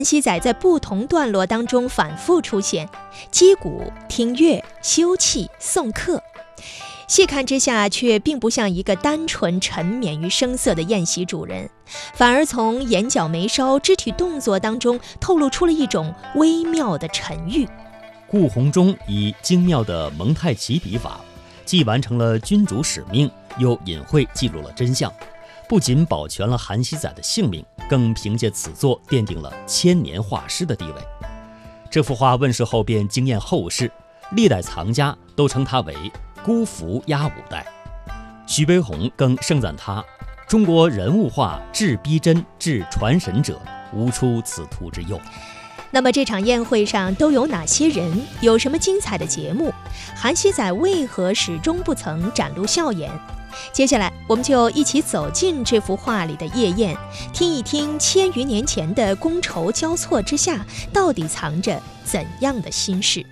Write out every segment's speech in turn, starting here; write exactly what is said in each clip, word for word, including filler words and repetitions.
西载在不同段落当中反复出现，击鼓、听乐、休憩、送客。细看之下，却并不像一个单纯沉湎于声色的宴席主人，反而从眼角眉梢、肢体动作当中透露出了一种微妙的沉郁。 顾闳中以精妙的蒙太奇笔法，既完成了君主使命，又隐晦记录了真相，不仅保全了韩熙载的性命，更凭借此作奠定了千年画师的地位。这幅画问世后便惊艳后世，历代藏家都称它为孤伏压五代。徐悲鸿更盛赞他：中国人物画至逼真至传神者，无出此图之右。 那么这场宴会上都有哪些人？有什么精彩的节目？韩熙载为何始终不曾展露笑颜？接下来我们就一起走进这幅画里的夜宴，听一听千余年前的觥筹交错之下，到底藏着怎样的心事。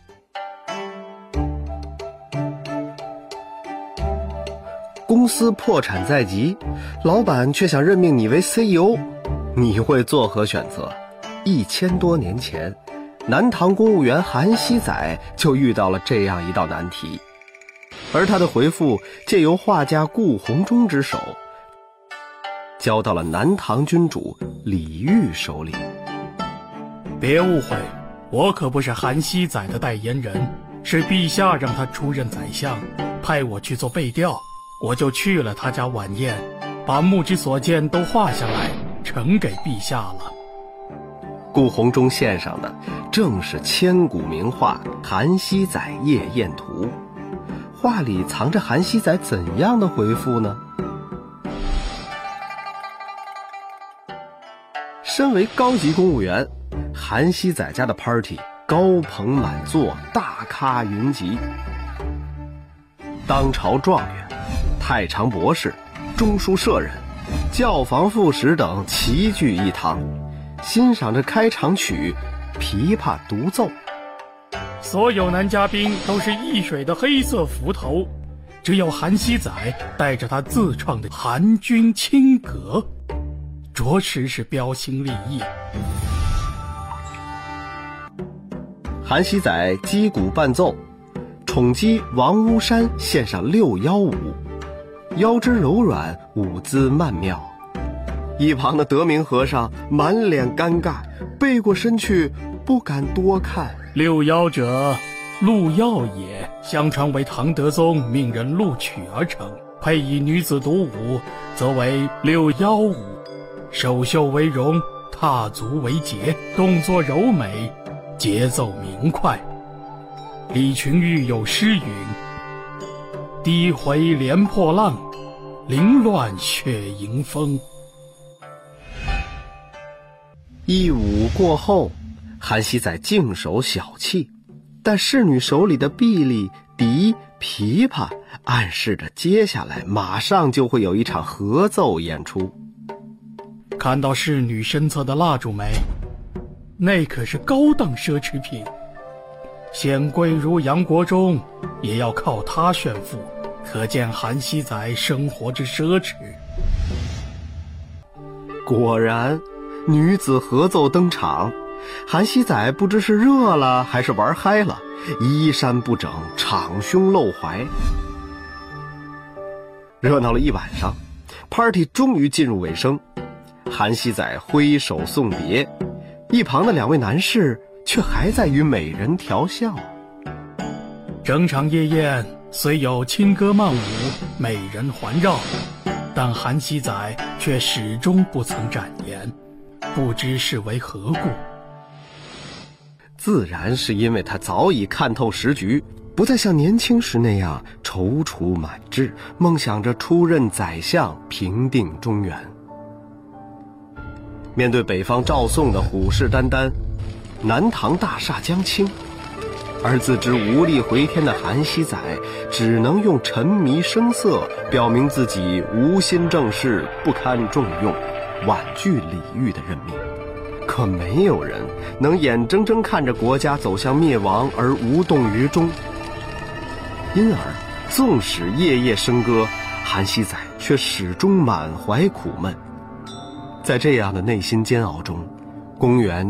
公司破产在即，老板却想任命你为 C E O， 你会作何选择？一千多年前，南唐公务员韩熙载就遇到了这样一道难题，而他的回复借由画家顾闳中之手，交到了南唐君主李煜手里。 别误会，我可不是韩熙载的代言人，是陛下让他出任宰相，派我去做备调，我就去了他家晚宴，把目之所见都画下来，呈给陛下了。 顾闳中献上的正是千古名画《韩熙载夜宴图》，画里藏着韩熙载怎样的回复呢？身为高级公务员，韩熙载家的 party 高朋满座，大咖云集，当朝状元、太常博士、中书舍人、教坊副使等齐聚一堂，欣赏着开场曲琵琶独奏。 所有男嘉宾都是一水的黑色幞头，只有韩熙载带着他自创的韩军清阁，着实是标新立异。 韩熙载击鼓伴奏，宠姬王屋山献上六幺舞，腰肢柔软，舞姿曼妙。一旁的德明和尚满脸尴尬，背过身去，不敢多看。 六幺者，陆耀也，相传为唐德宗命人录取而成，配以女子独舞，则为六幺舞。首秀为荣，踏足为节，动作柔美，节奏明快。李群玉有诗云：低回连破浪，凌乱血迎风。 一舞过后，韩熙载净手小憩，但侍女手里的臂力、笛、琵琶暗示着接下来马上就会有一场合奏演出。 看到侍女身侧的蜡烛没？那可是高档奢侈品，显贵如杨国忠也要靠它炫富，可见韩熙载生活之奢侈。 果然女子合奏登场，韩熙载不知是热了还是玩嗨了，衣衫不整，敞胸露怀。热闹了一晚上， party 终于进入尾声，韩熙载挥手送别，一旁的两位男士却还在与美人调笑。 整场夜宴虽有轻歌曼舞，美人环绕，但韩熙载却始终不曾展颜，不知是为何故。 自然是因为他早已看透时局，不再像年轻时那样踌躇满志，梦想着出任宰相，平定中原。面对北方赵宋的虎视眈眈，南唐大厦将倾，而自知无力回天的韩熙载只能用沉迷声色表明自己无心政事，不堪重用，婉拒李煜的任命。可没有人能眼睁睁看着国家走向灭亡而无动于衷，因而纵使夜夜笙歌，韩熙载却始终满怀苦闷。在这样的内心煎熬中， 公元